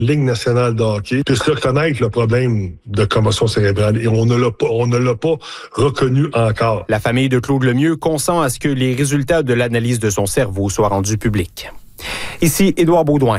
Ligue nationale de hockey puisse reconnaître le problème de commotion cérébrale et on ne l'a pas reconnu encore. La famille de Claude Lemieux consent à ce que les résultats de l'analyse de son cerveau soient rendus publics. Ici Édouard Baudouin.